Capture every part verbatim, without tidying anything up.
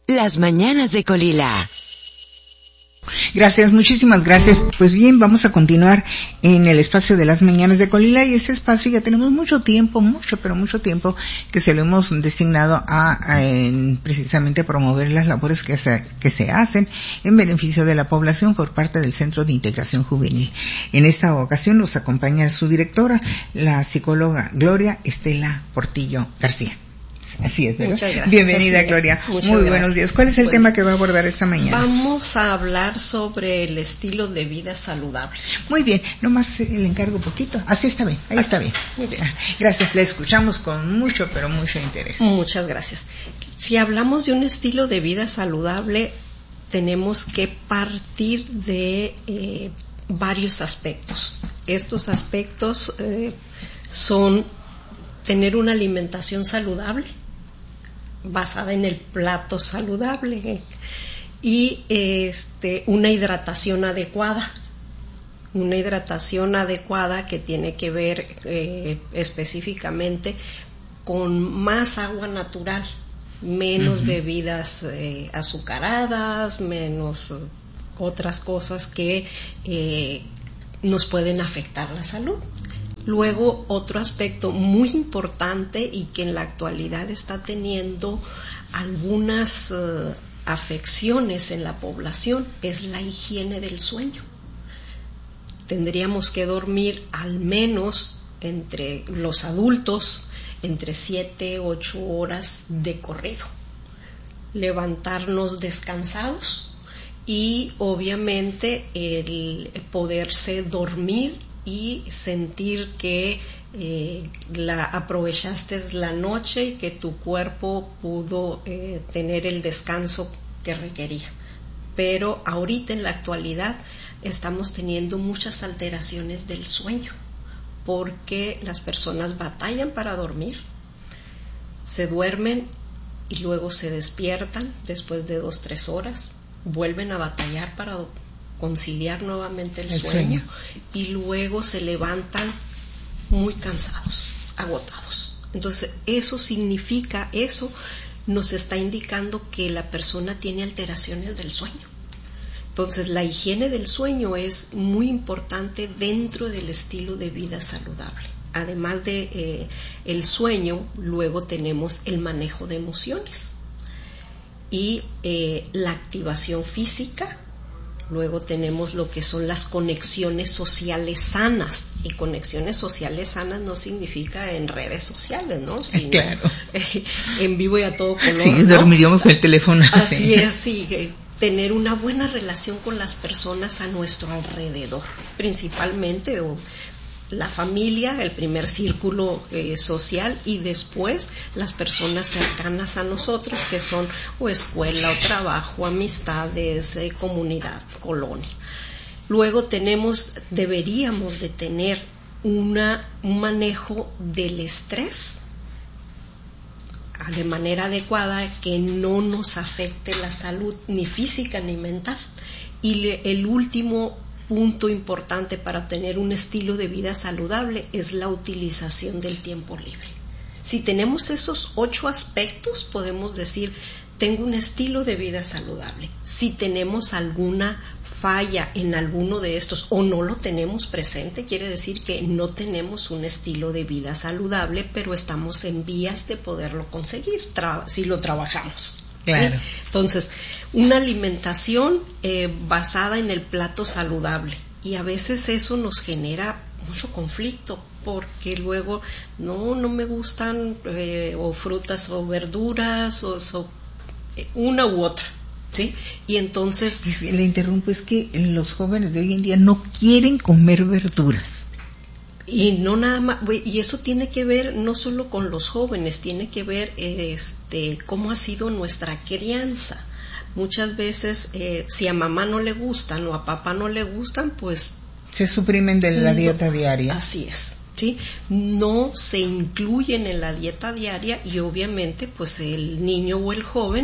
Las mañanas de Colila. Gracias, muchísimas gracias. Pues bien, vamos a continuar en el espacio de las mañanas de Colila, y este espacio ya tenemos mucho tiempo, mucho, pero mucho tiempo que se lo hemos designado a, a en, precisamente promover las labores que se, que se hacen en beneficio de la población por parte del Centro de Integración Juvenil. En esta ocasión nos acompaña su directora, la psicóloga Gloria Estela Portillo García. Así es, ¿verdad? Muchas gracias. Bienvenida, Gloria. Muy gracias. buenos días. ¿Cuál es el bueno, tema que va a abordar esta mañana? Vamos a hablar sobre el estilo de vida saludable. Muy bien, nomás le encargo un poquito. Así está bien, ahí está bien. Muy bien. Gracias, la escuchamos con mucho, pero mucho interés. Muchas gracias. Si hablamos de un estilo de vida saludable, tenemos que partir de eh, varios aspectos. Estos aspectos eh, son tener una alimentación saludable, basada en el plato saludable, y este una hidratación adecuada, una hidratación adecuada que tiene que ver eh, específicamente con más agua natural, menos uh-huh. bebidas eh, azucaradas, menos otras cosas que eh, nos pueden afectar la salud. Luego, otro aspecto muy importante y que en la actualidad está teniendo algunas uh, afecciones en la población es la higiene del sueño. Tendríamos que dormir al menos entre los adultos entre siete, ocho horas de corrido, levantarnos descansados y obviamente el poderse dormir y sentir que eh, la aprovechaste la noche y que tu cuerpo pudo eh, tener el descanso que requería. Pero ahorita en la actualidad estamos teniendo muchas alteraciones del sueño porque las personas batallan para dormir, se duermen y luego se despiertan después de dos, tres horas, vuelven a batallar para dormir, conciliar nuevamente el, el sueño, sueño y luego se levantan muy cansados, agotados. Entonces eso significa, eso nos está indicando que la persona tiene alteraciones del sueño. Entonces la higiene del sueño es muy importante dentro del estilo de vida saludable. Además de eh, el sueño, luego tenemos el manejo de emociones y eh, la activación física. Luego tenemos lo que son las conexiones sociales sanas. Y conexiones sociales sanas no significa en redes sociales, ¿no? Sino claro. eh, en vivo y a todo color. Sí, ¿no? dormiríamos con el teléfono. Así sí. es, sí. Eh, tener una buena relación con las personas a nuestro alrededor. Principalmente o, la familia, el primer círculo eh, social, y después las personas cercanas a nosotros, que son o escuela o trabajo, amistades, eh, comunidad, colonia. Luego tenemos, deberíamos de tener una, un manejo del estrés de manera adecuada que no nos afecte la salud ni física ni mental. Y le, el último punto importante para tener un estilo de vida saludable es la utilización del tiempo libre. Si tenemos esos ocho aspectos, podemos decir, tengo un estilo de vida saludable. Si tenemos alguna falla en alguno de estos o no lo tenemos presente, quiere decir que no tenemos un estilo de vida saludable, pero estamos en vías de poderlo conseguir tra- si lo trabajamos. Claro. ¿Sí? Entonces, una alimentación eh, basada en el plato saludable, y a veces eso nos genera mucho conflicto porque luego no no me gustan eh, o frutas o verduras o, o eh, una u otra, ¿sí? Y entonces le interrumpo, es que los jóvenes de hoy en día no quieren comer verduras. Y no nada más, y eso tiene que ver no solo con los jóvenes, tiene que ver este cómo ha sido nuestra crianza. Muchas veces, eh, si a mamá no le gustan o a papá no le gustan, pues se suprimen de la no, dieta diaria. Así es, ¿sí? No se incluyen en la dieta diaria y obviamente, pues el niño o el joven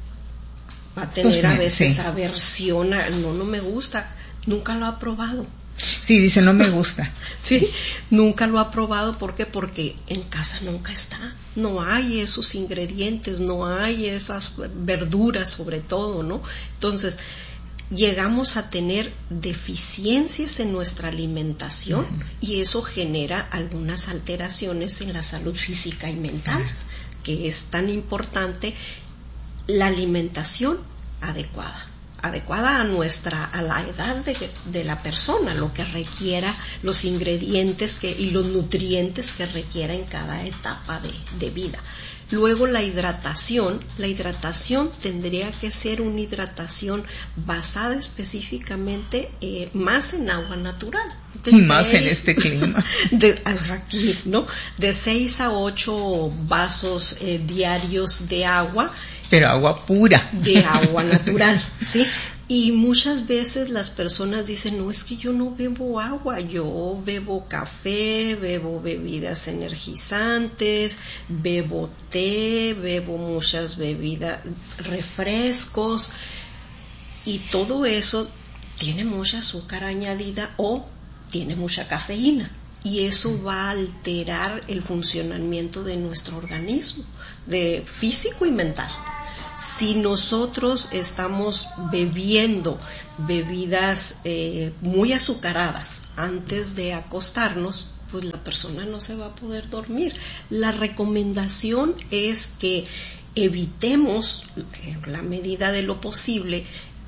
va a tener pues, a veces sí. aversión, a, no, no me gusta, nunca lo ha probado. Sí, dice, no me gusta. Sí, nunca lo ha probado. ¿Por qué? Porque en casa nunca está. No hay esos ingredientes, no hay esas verduras sobre todo, ¿no? Entonces, llegamos a tener deficiencias en nuestra alimentación uh-huh. y eso genera algunas alteraciones en la salud física y mental, uh-huh. que es tan importante la alimentación adecuada. adecuada a nuestra a la edad de, de la persona, lo que requiera, los ingredientes que y los nutrientes que requiera en cada etapa de, de vida. Luego la hidratación, la hidratación tendría que ser una hidratación basada específicamente eh, más en agua natural. Y más seis, en este clima. De, aquí, ¿no? De seis a ocho vasos eh, diarios de agua. Pero agua pura. De agua natural, ¿sí? Y muchas veces las personas dicen, no, es que yo no bebo agua, yo bebo café, bebo bebidas energizantes, bebo té, bebo muchas bebidas, refrescos, y todo eso tiene mucha azúcar añadida o tiene mucha cafeína. Y eso va a alterar el funcionamiento de nuestro organismo, de físico y mental. Si nosotros estamos bebiendo bebidas eh, muy azucaradas antes de acostarnos, pues la persona no se va a poder dormir. La recomendación es que evitemos, en la medida de lo posible,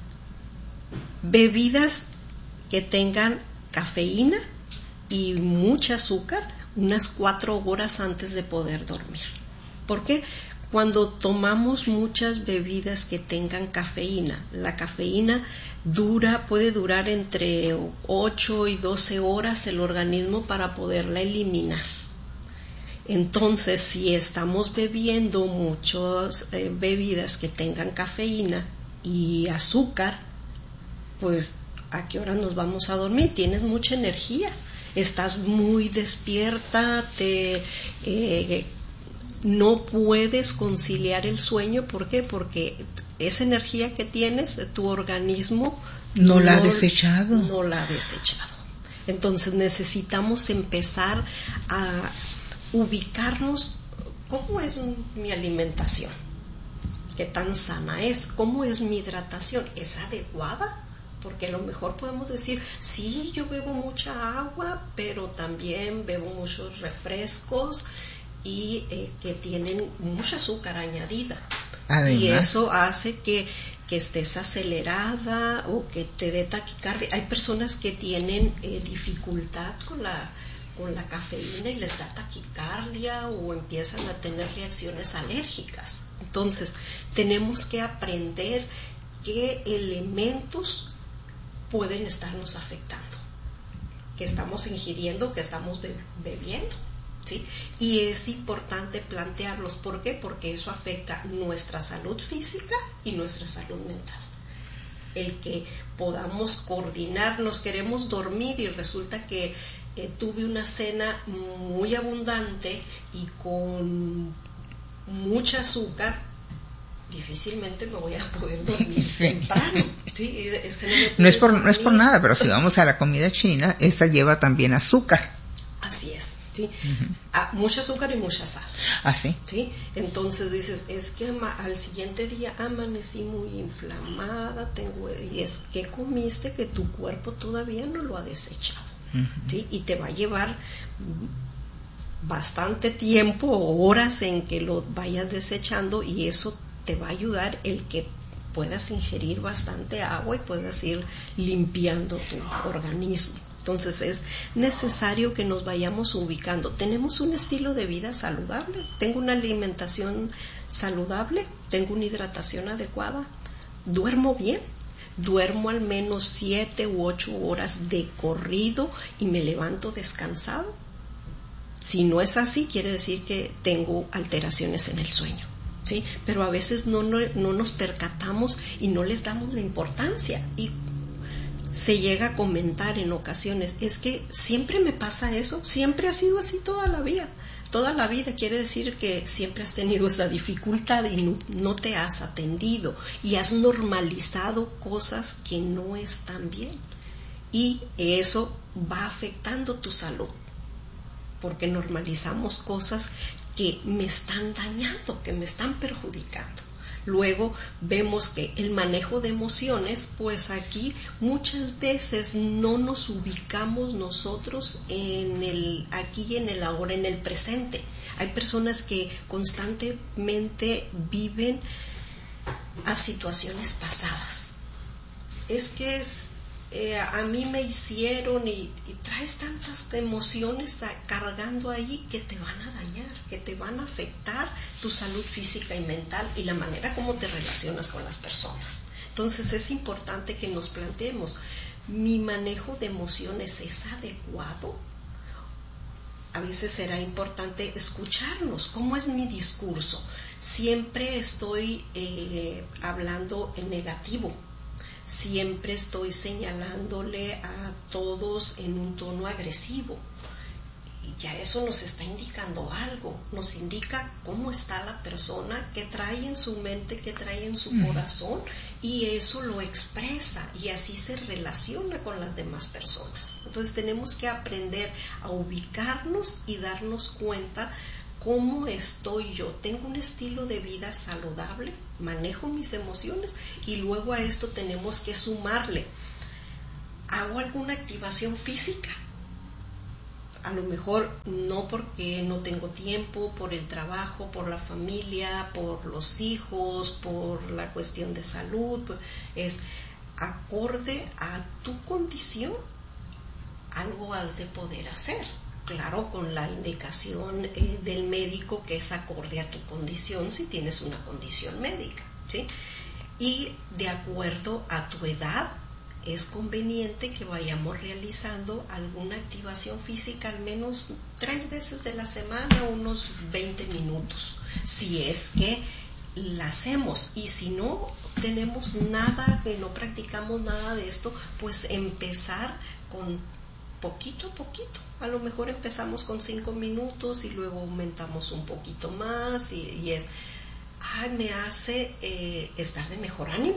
bebidas que tengan cafeína y mucha azúcar unas cuatro horas antes de poder dormir. ¿Por qué? Cuando tomamos muchas bebidas que tengan cafeína, la cafeína dura, puede durar entre ocho y doce horas el organismo para poderla eliminar. Entonces, si estamos bebiendo muchas eh, bebidas que tengan cafeína y azúcar, pues ¿a qué hora nos vamos a dormir? Tienes mucha energía, estás muy despierta, te... Eh, no puedes conciliar el sueño. ¿Por qué? Porque esa energía que tienes, tu organismo no, no la ha desechado. No la ha desechado. Entonces necesitamos empezar a ubicarnos. ¿Cómo es mi alimentación? ¿Qué tan sana es? ¿Cómo es mi hidratación? ¿Es adecuada? Porque a lo mejor podemos decir, sí, yo bebo mucha agua, pero también bebo muchos refrescos y eh, que tienen mucha azúcar añadida. Además, y eso hace que, que estés acelerada o que te dé taquicardia. Hay personas que tienen eh, dificultad con la, con la cafeína y les da taquicardia o empiezan a tener reacciones alérgicas. Entonces, tenemos que aprender qué elementos pueden estarnos afectando, que estamos ingiriendo, que estamos be- bebiendo. ¿Sí? Y es importante plantearlos. ¿Por qué? Porque eso afecta nuestra salud física y nuestra salud mental. El que podamos coordinarnos, queremos dormir y resulta que eh, tuve una cena muy abundante y con mucha azúcar, difícilmente me voy a poder dormir sí. temprano. ¿Sí? Es que no, me no, es por, no es por nada, pero si vamos a la comida china, esta lleva también azúcar. Así es. ¿Sí? Uh-huh. Ah, mucho azúcar y mucha sal. ¿Ah, sí? ¿Sí? Entonces dices, es que ma- al siguiente día amanecí muy inflamada, tengo, y es que comiste que tu cuerpo todavía no lo ha desechado. Uh-huh. ¿Sí? Y te va a llevar bastante tiempo, horas en que lo vayas desechando, y eso te va a ayudar el que puedas ingerir bastante agua y puedas ir limpiando tu organismo. Entonces es necesario que nos vayamos ubicando. Tenemos un estilo de vida saludable, tengo una alimentación saludable, tengo una hidratación adecuada, duermo bien, duermo al menos siete u ocho horas de corrido y me levanto descansado. Si no es así, quiere decir que tengo alteraciones en el sueño. ¿Sí? Pero a veces no, no, no nos percatamos y no les damos la importancia, y se llega a comentar en ocasiones, es que siempre me pasa eso, siempre ha sido así toda la vida. Toda la vida quiere decir que siempre has tenido esa dificultad y no, no te has atendido y has normalizado cosas que no están bien. y eso va afectando tu salud, porque normalizamos cosas que me están dañando, que me están perjudicando. Luego vemos que el manejo de emociones, pues aquí muchas veces no nos ubicamos nosotros en el aquí y en el ahora, en el presente. Hay personas que constantemente viven a situaciones pasadas. Es que es Eh, a mí me hicieron y, y traes tantas emociones a, cargando ahí que te van a dañar, que te van a afectar tu salud física y mental y la manera como te relacionas con las personas. Entonces es importante que nos planteemos, ¿mi manejo de emociones es adecuado? A veces será importante escucharnos, ¿cómo es mi discurso? Siempre estoy eh, hablando en negativo. Siempre estoy señalándole a todos en un tono agresivo. Y ya eso nos está indicando algo, nos indica cómo está la persona, qué trae en su mente, qué trae en su corazón, y eso lo expresa y así se relaciona con las demás personas. Entonces tenemos que aprender a ubicarnos y darnos cuenta ¿cómo estoy yo? ¿Tengo un estilo de vida saludable? ¿Manejo mis emociones? Y luego a esto tenemos que sumarle, ¿hago alguna activación física? A lo mejor no porque no tengo tiempo, por el trabajo, por la familia, por los hijos, por la cuestión de salud. Es acorde a tu condición, algo has de poder hacer. Claro, con la indicación eh, del médico que es acorde a tu condición, si tienes una condición médica, ¿sí? Y de acuerdo a tu edad, es conveniente que vayamos realizando alguna activación física al menos tres veces de la semana, unos veinte minutos, si es que la hacemos. Y si no tenemos nada, que no practicamos nada de esto, pues empezar con poquito a poquito. A lo mejor empezamos con cinco minutos y luego aumentamos un poquito más y, y es, ay, me hace eh, estar de mejor ánimo.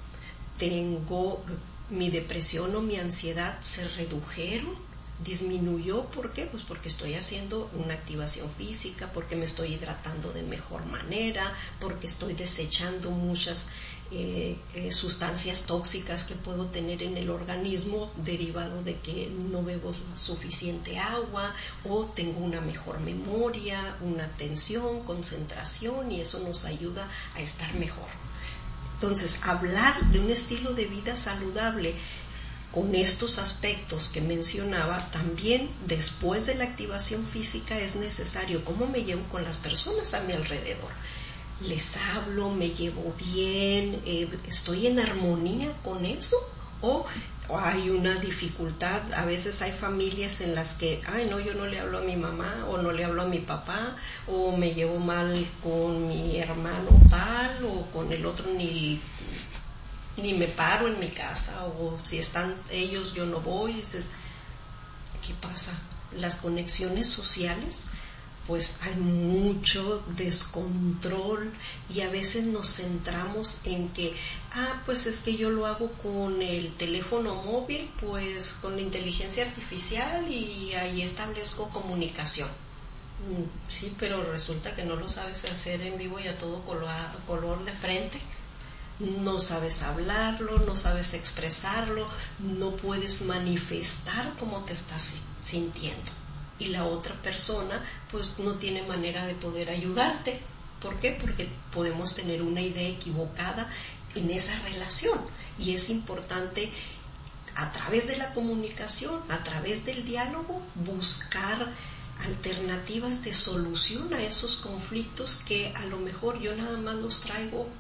Tengo mi depresión o mi ansiedad se redujeron, disminuyó. ¿Por qué? Pues porque estoy haciendo una activación física, porque me estoy hidratando de mejor manera, porque estoy desechando muchas Eh, eh, sustancias tóxicas que puedo tener en el organismo derivado de que no bebo suficiente agua, o tengo una mejor memoria, una atención, concentración, y eso nos ayuda a estar mejor. Entonces, hablar de un estilo de vida saludable con estos aspectos que mencionaba, también después de la activación física es necesario cómo me llevo con las personas a mi alrededor. Les hablo, me llevo bien, eh, estoy en armonía con eso, o, o hay una dificultad. A veces hay familias en las que, ay no, yo no le hablo a mi mamá, o no le hablo a mi papá, o me llevo mal con mi hermano tal, o con el otro ni, ni me paro en mi casa, o si están ellos yo no voy. Dices, ¿qué pasa? Las conexiones sociales, pues hay mucho descontrol y a veces nos centramos en que, ah, pues es que yo lo hago con el teléfono móvil, pues con la inteligencia artificial y ahí establezco comunicación. Sí, pero resulta que no lo sabes hacer en vivo y a todo color, color de frente. No sabes hablarlo, no sabes expresarlo, no puedes manifestar cómo te estás sintiendo. Y la otra persona pues no tiene manera de poder ayudarte. ¿Por qué? Porque podemos tener una idea equivocada en esa relación, y es importante a través de la comunicación, a través del diálogo, buscar alternativas de solución a esos conflictos que a lo mejor yo nada más los traigo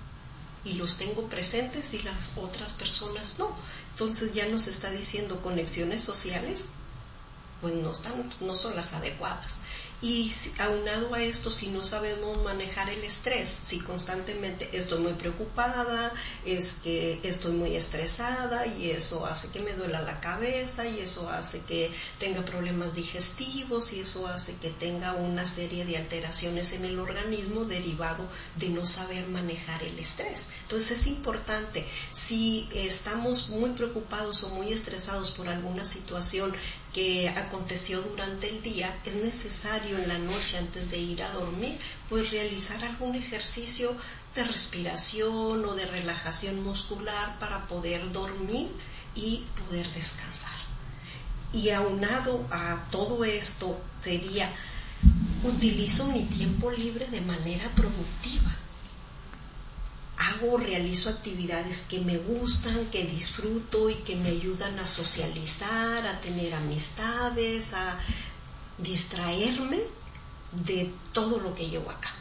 y los tengo presentes y las otras personas no. Entonces ya nos está diciendo conexiones sociales pues no están, no son las adecuadas. Y si, aunado a esto, si no sabemos manejar el estrés, si constantemente estoy muy preocupada, es que estoy muy estresada y eso hace que me duela la cabeza y eso hace que tenga problemas digestivos y eso hace que tenga una serie de alteraciones en el organismo derivado de no saber manejar el estrés. Entonces es importante, si estamos muy preocupados o muy estresados por alguna situación que aconteció durante el día, es necesario en la noche antes de ir a dormir, pues realizar algún ejercicio de respiración o de relajación muscular para poder dormir y poder descansar. Y aunado a todo esto sería, utilizo mi tiempo libre de manera productiva. Hago, realizo actividades que me gustan, que disfruto y que me ayudan a socializar, a tener amistades, a distraerme de todo lo que llevo a cabo.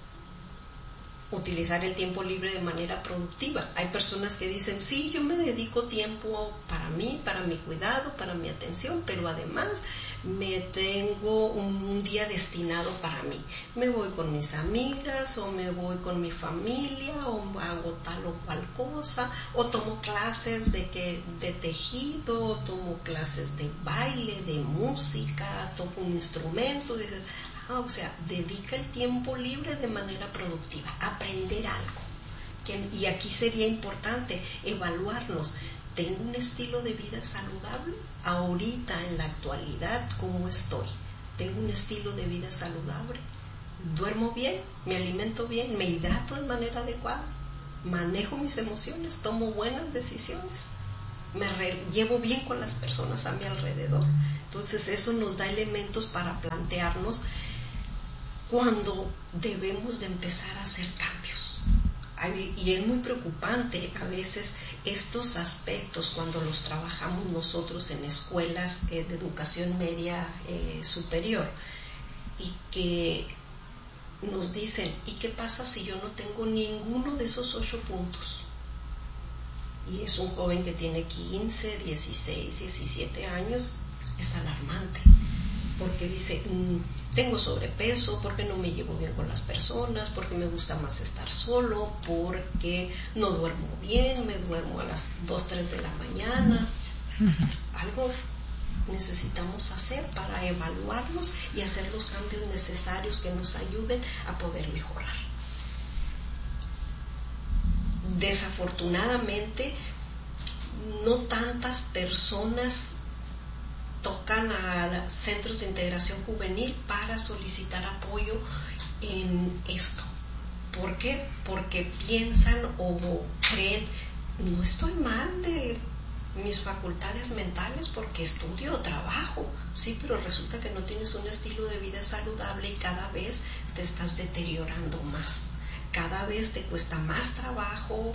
Utilizar el tiempo libre de manera productiva. Hay personas que dicen, sí, yo me dedico tiempo para mí, para mi cuidado, para mi atención, pero además me tengo un, un día destinado para mí. Me voy con mis amigas o me voy con mi familia o hago tal o cual cosa o tomo clases de, que, de tejido, o tomo clases de baile, de música, toco un instrumento. Dices, ah, o sea, dedica el tiempo libre de manera productiva, aprender algo. Que, y aquí sería importante evaluarnos. ¿Tengo un estilo de vida saludable? Ahorita, en la actualidad, ¿cómo estoy? ¿Tengo un estilo de vida saludable? ¿Duermo bien? ¿Me alimento bien? ¿Me hidrato de manera adecuada? ¿Manejo mis emociones? ¿Tomo buenas decisiones? ¿Me re- llevo bien con las personas a mi alrededor? Entonces, eso nos da elementos para plantearnos cuando debemos de empezar a hacer cambios. Y es muy preocupante a veces estos aspectos cuando los trabajamos nosotros en escuelas eh, de educación media eh, superior y que nos dicen, ¿y qué pasa si yo no tengo ninguno de esos ocho puntos? Y es un joven que tiene quince, dieciséis, diecisiete años, es alarmante, porque dice, mmm, tengo sobrepeso, porque no me llevo bien con las personas, porque me gusta más estar solo, porque no duermo bien, me duermo a las dos, tres de la mañana. Algo necesitamos hacer para evaluarnos y hacer los cambios necesarios que nos ayuden a poder mejorar. Desafortunadamente, no tantas personas tocan a centros de integración juvenil para solicitar apoyo en esto. ¿Por qué? Porque piensan o creen, no estoy mal de mis facultades mentales porque estudio o trabajo, sí, pero resulta que no tienes un estilo de vida saludable y cada vez te estás deteriorando más. Cada vez te cuesta más trabajo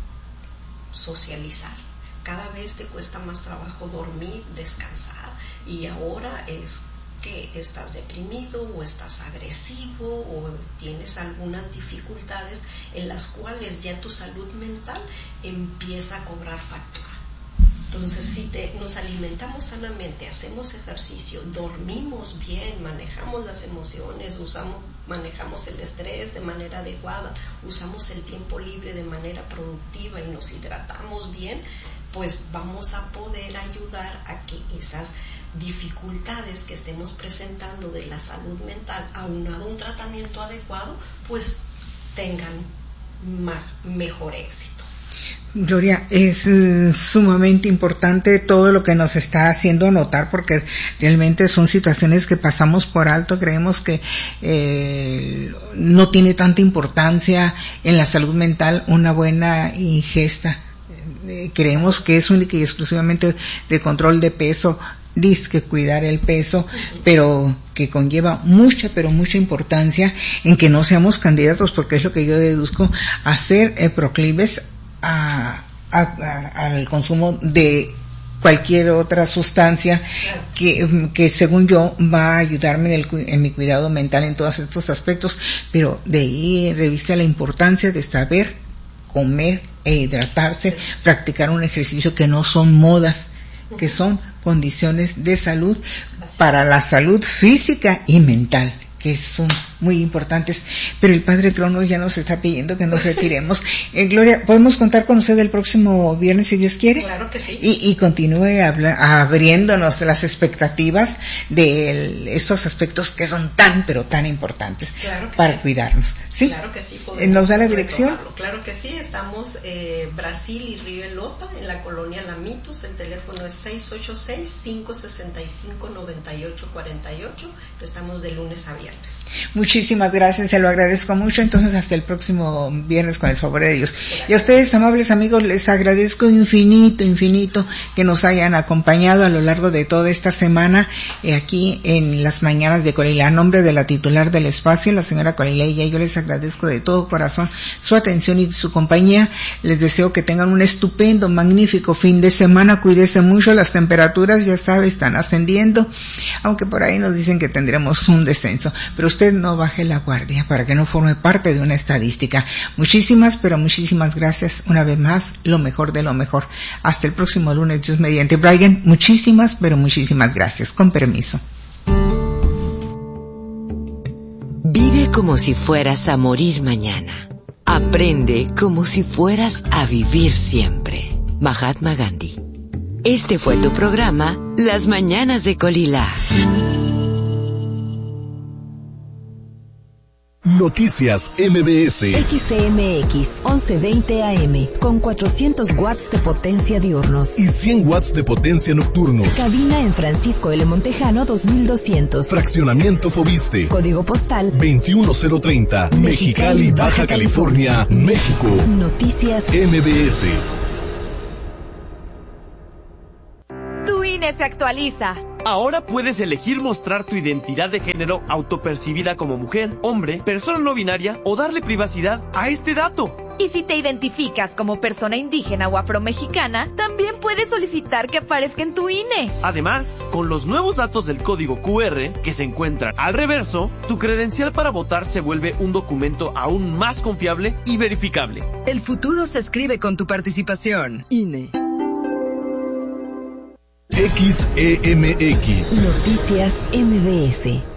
socializar. Cada vez te cuesta más trabajo dormir, descansar, y ahora es que estás deprimido o estás agresivo o tienes algunas dificultades en las cuales ya tu salud mental empieza a cobrar factura. Entonces, si te, nos alimentamos sanamente, hacemos ejercicio, dormimos bien, manejamos las emociones, usamos, manejamos el estrés de manera adecuada, usamos el tiempo libre de manera productiva y nos hidratamos bien, pues vamos a poder ayudar a que esas dificultades que estemos presentando de la salud mental, aunado a un tratamiento adecuado, pues tengan ma- mejor éxito. Gloria, es eh, sumamente importante todo lo que nos está haciendo notar, porque realmente son situaciones que pasamos por alto, creemos que eh, no tiene tanta importancia en la salud mental una buena ingesta. Eh, creemos que es única y exclusivamente de control de peso, disque cuidar el peso, pero que conlleva mucha, pero mucha importancia en que no seamos candidatos, porque es lo que yo deduzco, a ser eh, proclives A, a, a, al consumo de cualquier otra sustancia que, que según yo va a ayudarme en, el, en mi cuidado mental en todos estos aspectos, pero de ahí reviste la importancia de saber comer e hidratarse, practicar un ejercicio que no son modas, que son condiciones de salud para la salud física y mental, que son muy importantes. Pero el Padre Cronos ya nos está pidiendo que nos retiremos. Eh, Gloria, ¿podemos contar con usted el próximo viernes, si Dios quiere? Claro que sí. Y, y continúe habla, abriéndonos las expectativas de el, estos aspectos que son tan, pero tan importantes claro para sí. cuidarnos. ¿Sí? Claro que sí. ¿Nos da la dirección? Retomarlo. Claro que sí. Estamos eh, Brasil y Río Elota, en la colonia Lamitos. El teléfono es seis ocho seis, cinco seis cinco, nueve ocho cuatro ocho. Estamos de lunes a viernes. Muchísimas gracias, se lo agradezco mucho. Entonces, hasta el próximo viernes, con el favor de Dios. Y a ustedes, amables amigos, les agradezco infinito, infinito que nos hayan acompañado a lo largo de toda esta semana eh, aquí en las mañanas de Colila. A nombre de la titular del espacio, la señora Colileya, yo les agradezco de todo corazón su atención y su compañía. Les deseo que tengan un estupendo, magnífico fin de semana. Cuídese mucho, las temperaturas, ya sabe, están ascendiendo, aunque por ahí nos dicen que tendremos un descenso. Pero usted no baje la guardia para que no forme parte de una estadística. Muchísimas, pero muchísimas gracias una vez más, lo mejor de lo mejor. Hasta el próximo lunes, Dios mediante. Brian, muchísimas, pero muchísimas gracias. Con permiso. Vive como si fueras a morir mañana. Aprende como si fueras a vivir siempre. Mahatma Gandhi. Este fue tu programa, Las Mañanas de Colila. Noticias M B S. X C M X once veinte A M con cuatrocientos watts de potencia diurnos y cien watts de potencia nocturnos. Cabina en Francisco L. Montejano dos mil doscientos. Fraccionamiento Fobiste. Código postal veintiuno mil treinta. Mexicali, Baja California, México. Noticias M B S. Tu I N E se actualiza. Ahora puedes elegir mostrar tu identidad de género autopercibida como mujer, hombre, persona no binaria o darle privacidad a este dato. Y si te identificas como persona indígena o afromexicana, también puedes solicitar que aparezca en tu I N E. Además, con los nuevos datos del código Q R que se encuentran al reverso, tu credencial para votar se vuelve un documento aún más confiable y verificable. El futuro se escribe con tu participación. I N E. X E M X. Noticias M B S.